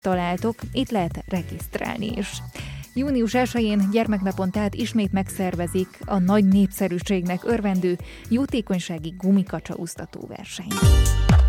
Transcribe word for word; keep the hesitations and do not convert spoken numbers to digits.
találtok, itt lehet regisztrálni is. június elsején gyermeknapon tehát ismét megszervezik a nagy népszerűségnek örvendő jótékonysági gumikacsa úsztató versenyt.